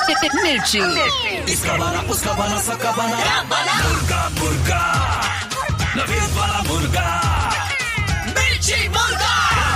मिर्ची। इसका बना, उसका बना, सबका बना, मुर्गा मुर्गा, नवीद वाला मुर्गा, मिर्ची मुर्गा।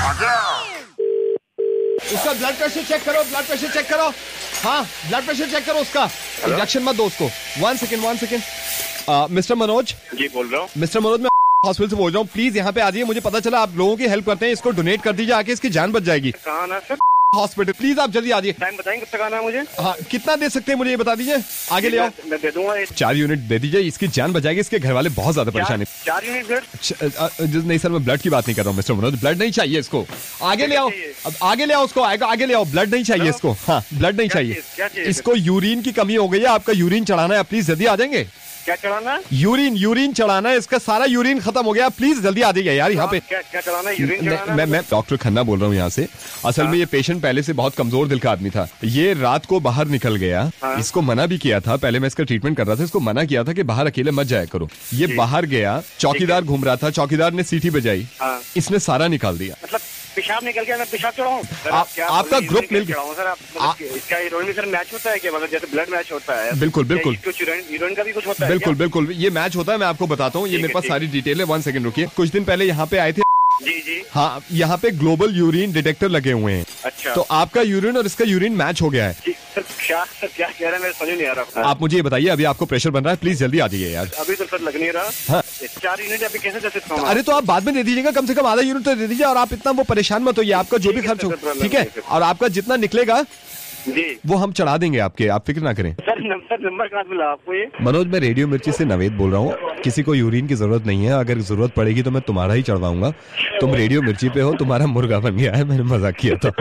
उसका ब्लड प्रेशर चेक करो, ब्लड प्रेशर चेक करो। हाँ, ब्लड प्रेशर चेक करो उसका। इंजेक्शन मत दो उसको। 1 सेकेंड। मिस्टर मनोज जी बोल रहा हूँ। मिस्टर मनोज, मैं हॉस्पिटल से बोल रहा हूँ। प्लीज यहाँ पे आ जाइए। मुझे पता चला आप लोगों की हेल्प करते हैं। इसको डोनेट कर दीजिए, आके इसकी जान बच जाएगी। कहाँ आना सर? हॉस्पिटल। प्लीज आप जल्दी आ जाइए। टाइम बताएंगे कब तक आना है मुझे? हाँ, कितना दे सकते हैं मुझे ये बता दीजिए। आगे ले आओ। मैं दे दूंगा 4 यूनिट दे दीजिए, इसकी जान बचाएगी। इसके घर वाले बहुत ज्यादा परेशान हैं। 4 यूनिट ब्लड? नहीं सर, मैं ब्लड की बात नहीं कर रहा हूँ मिस्टर मनोज। ब्लड नहीं चाहिए इसको। आगे ले आओ, अब आगे ले आओ उसको। आगे ले आओ। ब्लड नहीं चाहिए इसको। हाँ, ब्लड नहीं चाहिए इसको। यूरिन की कमी हो गई है, आपका यूरिन चढ़ाना है। प्लीज जल्दी आ जाएंगे। क्या चढ़ाना? यूरिन चढ़ाना है। इसका सारा यूरिन खत्म हो गया। प्लीज जल्दी आ जाइए यार यहाँ पे। क्या चढ़ाना है? यूरिन चढ़ाना? मैं डॉक्टर खन्ना बोल रहा हूँ यहाँ से। असल में ये पेशेंट पहले से बहुत कमजोर दिल का आदमी था। ये रात को बाहर निकल गया। इसको मना भी किया था, पहले मैं इसका ट्रीटमेंट कर रहा था। इसको मना किया था कि बाहर अकेले मत जाया करो। ये बाहर गया, चौकीदार घूम रहा था, चौकीदार ने सीटी बजाई, इसने सारा निकाल दिया। मतलब पेशाब निकल गया? मैं पेशाब चढ़ाऊं? आपका ग्रुप मिल गया सर। इसका यूरिन सर मैच होता है क्या? मतलब जैसे ब्लड मैच होता है? बिल्कुल बिल्कुल। यूरिन का भी कुछ होता है? बिल्कुल बिल्कुल, ये मैच होता है। मैं आपको बताता हूँ, ये मेरे पास सारी डिटेल है। 1 सेकंड रुकिए। कुछ दिन पहले यहाँ पे आए थे। जी। हाँ, यहाँ पे ग्लोबल यूरिन डिटेक्टर लगे हुए हैं। अच्छा। तो आपका यूरिन और इसका यूरिन मैच हो गया है। सर क्या कह रहे हैं? मैं समझ नहीं आ रहा। आप मुझे ये बताइए, अभी आपको प्रेशर बन रहा है। प्लीज जल्दी आ जाइए यार। अभी तो सर लग नहीं रहा। हाँ। 4 यूनिट अभी कैसे दे सकता हूँ? अरे तो आप बाद में दे दीजिएगा, कम से कम आधा यूनिट तो दे दीजिए। और आप इतना वो परेशान मत होइए। आपका जो भी खर्च हो, ठीक है? और आपका जितना निकलेगा जी वो हम चढ़ा देंगे आपके। आप फिक्र ना करें। सर नंबर कहाँ मिला आपको ये? मनोज, मैं रेडियो मिर्ची से नवेद बोल रहा हूँ। किसी को यूरिन की जरूरत नहीं है। अगर जरूरत पड़ेगी तो मैं तुम्हारा ही चढ़वाऊंगा। तुम रेडियो मिर्ची पे हो, तुम्हारा मुर्गा बन गया है। मैंने मजाक किया था।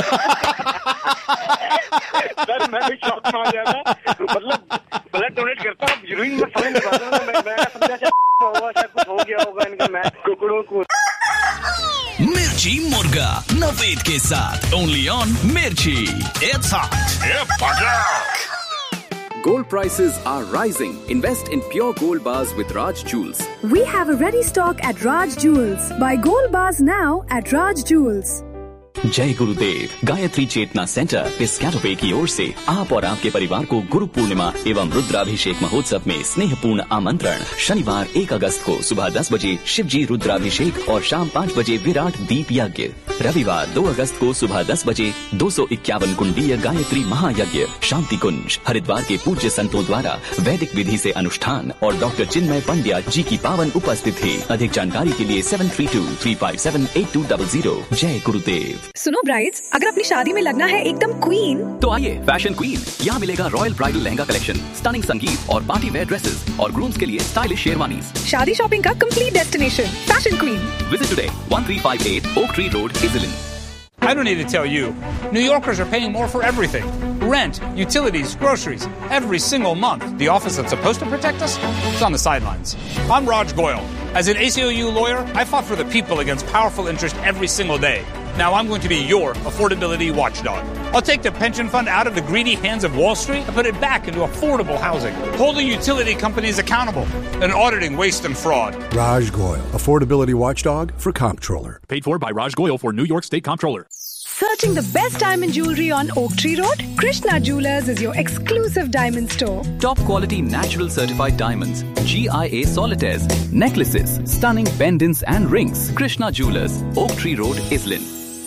सर मैं भी शॉक में आ गया था। मतलब ब्लड डोनेट करता हूँ, यूरिन में समझ नहीं पाता हूँ। मैं समझा कुछ हो गया होगा इनका। मैच कुकड़ों को। मिर्ची मुर्गा नवेद के साथ ओनली ऑन मिर्ची। It's hot. Gold prices are rising. Invest in pure gold bars with Raj Jewels. We have a ready stock at Raj Jewels. Buy gold bars now at Raj Jewels. जय गुरुदेव। गायत्री चेतना centre पिस्कैटोपे की ओर से आप और आपके परिवार को गुरु पूर्णिमा एवं रुद्राभिषेक महोत्सव में स्नेहपूर्ण आमंत्रण। शनिवार 1 अगस्त को सुबह 10 बजे शिवजी रुद्राभिषेक और शाम 5 बजे विराट दीप यज्ञ। रविवार 2 अगस्त को सुबह 10 बजे 251 कुंडीय गायत्री महायज्ञ शांति कुंज। हरिद्वार के पूज्य संतों द्वारा वैदिक विधि से अनुष्ठान और डॉक्टर चिन्मय पंड्या जी की पावन उपस्थिति। अधिक जानकारी के लिए 7323578200। जय गुरुदेव। सुनो ब्राइड्स, अगर अपनी शादी में लगना है एकदम क्वीन, तो आइए फैशन क्वीन। यहाँ मिलेगा royal bridal lehenga collection, stunning संगीत और पार्टी वेयर ड्रेसेस और ग्रूम्स के लिए स्टाइलिश शेरवानीज। शादी शॉपिंग का complete destination fashion queen. Visit today 1358 Oak Tree Road, Iselin. I don't need to tell you, New Yorkers are paying more for everything. Rent, utilities, groceries, every single month. The office that's supposed to protect us is on the sidelines. I'm Raj Goyal. As an ACLU lawyer, I fought for the people against powerful interest every single day. Now I'm going to be your affordability watchdog. I'll take the pension fund out of the greedy hands of Wall Street and put it back into affordable housing, holding utility companies accountable and auditing waste and fraud. Raj Goyal, affordability watchdog for Comptroller. Paid for by Raj Goyal for New York State Comptroller. Searching the best diamond jewelry on Oak Tree Road? Krishna Jewelers is your exclusive diamond store. Top quality natural certified diamonds, GIA solitaires, necklaces, stunning pendants and rings. Krishna Jewelers, Oak Tree Road, Iselin.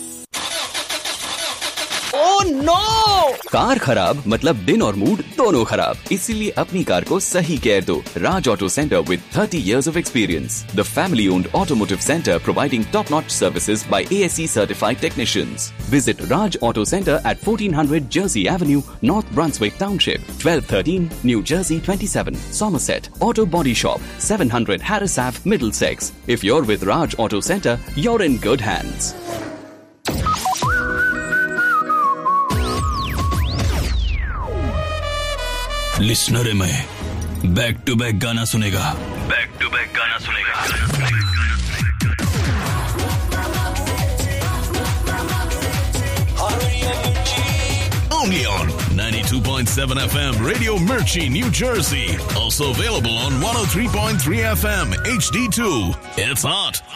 Oh no! Car खराब मतलब दिन और mood दोनों खराब, इसीलिए अपनी car को सही केयर दो। Raj Auto Center with 30 years of experience. The family-owned automotive center providing top-notch services by ASE certified technicians. Visit Raj Auto Center at 1400 Jersey Avenue, North Brunswick Township, 1213 New Jersey 27, Somerset. Auto Body Shop, 700 Harris Ave, Middlesex. If you're with Raj Auto Center, you're in good hands. Listener में back to back गाना सुनेगा। Only on 92.7 FM Radio Mirchi, New Jersey. Also available on 103.3 FM HD2. It's hot.